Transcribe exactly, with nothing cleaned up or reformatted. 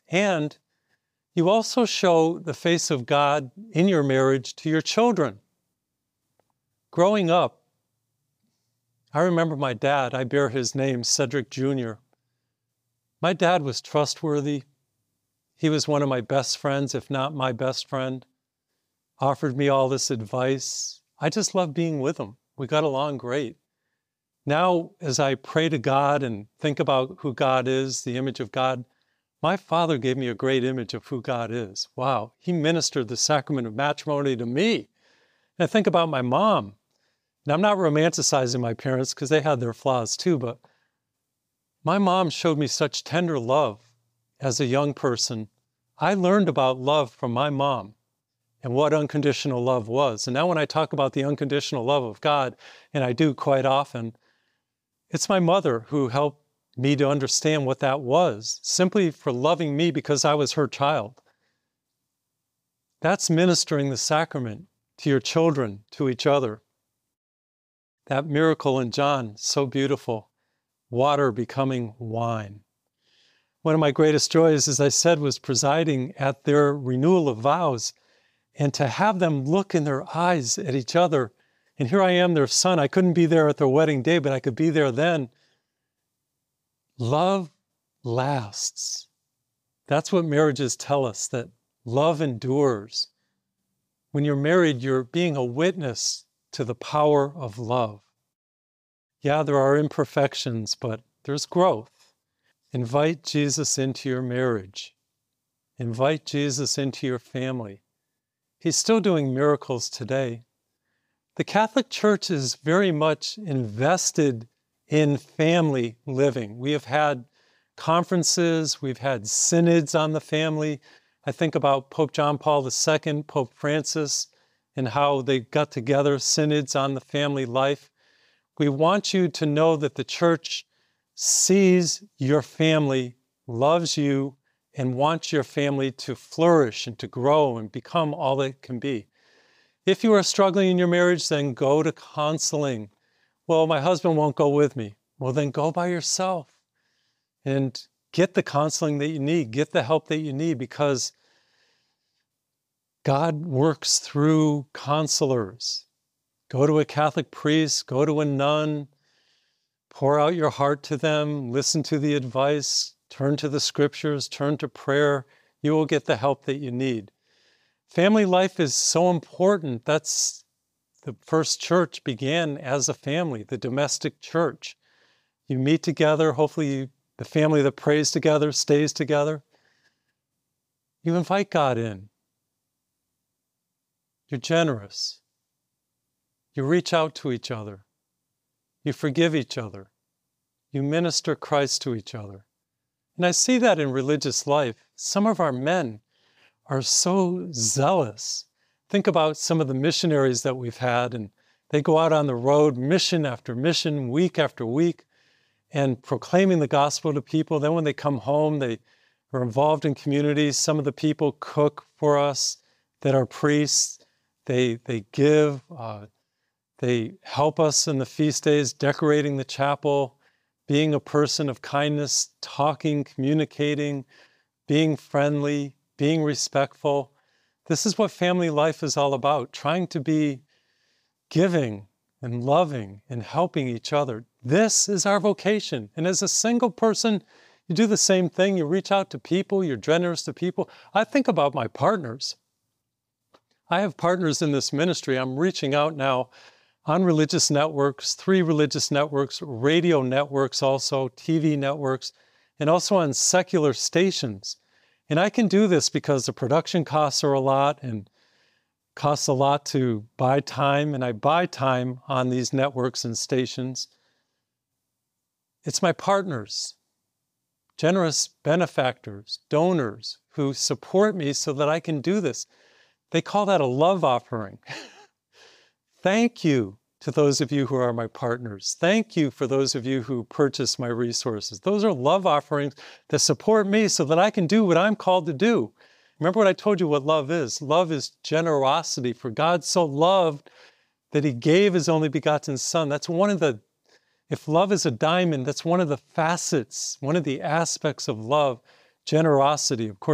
And you also show the face of God in your marriage to your children. Growing up, I remember my dad, I bear his name, Cedric Junior My dad was trustworthy. He was one of my best friends, if not my best friend. Offered me all this advice. I just loved being with him. We got along great. Now, as I pray to God and think about who God is, the image of God, my father gave me a great image of who God is. Wow, he ministered the sacrament of matrimony to me. And I think about my mom. And I'm not romanticizing my parents because they had their flaws too, but my mom showed me such tender love as a young person. I learned about love from my mom and what unconditional love was. And now when I talk about the unconditional love of God, and I do quite often, it's my mother who helped me to understand what that was, simply for loving me because I was her child. That's ministering the sacrament to your children, to each other. That miracle in John, so beautiful, water becoming wine. One of my greatest joys, as I said, was presiding at their renewal of vows, and to have them look in their eyes at each other. And here I am, their son. I couldn't be there at their wedding day, but I could be there then. Love lasts. That's what marriages tell us, that love endures. When you're married, you're being a witness to the power of love. Yeah, there are imperfections, but there's growth. Invite Jesus into your marriage. Invite Jesus into your family. He's still doing miracles today. The Catholic Church is very much invested in family living. We have had conferences, we've had synods on the family. I think about Pope John Paul the Second, Pope Francis, and how they got together, synods on the family life. We want you to know that the Church sees your family, loves you, and wants your family to flourish and to grow and become all it can be. If you are struggling in your marriage, then go to counseling. Well, my husband won't go with me. Well, then go by yourself and get the counseling that you need, get the help that you need, because God works through counselors. Go to a Catholic priest, go to a nun, pour out your heart to them, listen to the advice, turn to the scriptures, turn to prayer. You will get the help that you need. Family life is so important. That's the first church began as a family, the domestic church. You meet together, hopefully you, the family that prays together stays together. You invite God in. You're generous. You reach out to each other. You forgive each other. You minister Christ to each other. And I see that in religious life. Some of our men are so zealous. Think about some of the missionaries that we've had, and they go out on the road, mission after mission, week after week, and proclaiming the gospel to people. Then when they come home, they are involved in communities. Some of the people cook for us that are priests. They, they give, uh, they help us in the feast days, decorating the chapel, being a person of kindness, talking, communicating, being friendly, being respectful. This is what family life is all about, trying to be giving and loving and helping each other. This is our vocation. And as a single person, you do the same thing. You reach out to people, you're generous to people. I think about my partners. I have partners in this ministry. I'm reaching out now on religious networks, three religious networks, radio networks also, T V networks, and also on secular stations. And I can do this because the production costs are a lot and costs a lot to buy time, and I buy time on these networks and stations. It's my partners, generous benefactors, donors who support me so that I can do this. They call that a love offering. Thank you to those of you who are my partners. Thank you for those of you who purchase my resources. Those are love offerings that support me so that I can do what I'm called to do. Remember what I told you what love is. Love is generosity. For God so loved that he gave his only begotten Son. That's one of the, if love is a diamond, that's one of the facets, one of the aspects of love. Generosity, of course,